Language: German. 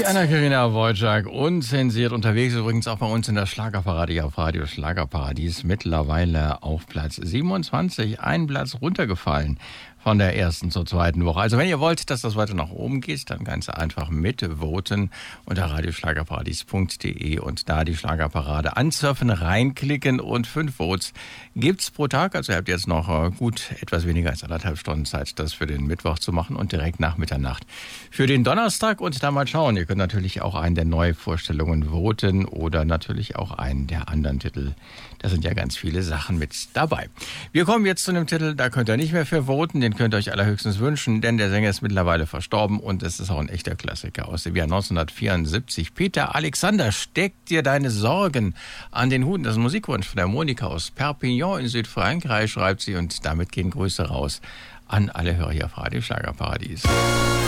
Die Anna-Karina Wojcik, unzensiert unterwegs, übrigens auch bei uns in der Schlagerparade hier auf Radio Schlagerparadies, mittlerweile auf Platz 27, ein Platz runtergefallen von der ersten zur zweiten Woche. Also wenn ihr wollt, dass das weiter nach oben geht, dann ganz einfach mitvoten unter radioschlagerparadies.de und da die Schlagerparade ansurfen, reinklicken und 5 Votes gibt's pro Tag. Also ihr habt jetzt noch gut etwas weniger als 1,5 Stunden Zeit, das für den Mittwoch zu machen und direkt nach Mitternacht für den Donnerstag und da mal schauen. Ihr könnt natürlich auch einen der Neuvorstellungen voten oder natürlich auch einen der anderen Titel. Da sind ja ganz viele Sachen mit dabei. Wir kommen jetzt zu einem Titel, da könnt ihr nicht mehr für voten, den könnt ihr euch allerhöchstens wünschen, denn der Sänger ist mittlerweile verstorben und es ist auch ein echter Klassiker aus dem Jahr 1974. Peter Alexander, steck dir deine Sorgen an den Hut. Das ist ein Musikwunsch von der Monika aus Perpignan in Südfrankreich, schreibt sie, und damit gehen Grüße raus an alle Hörer hier auf Radio Schlagerparadies.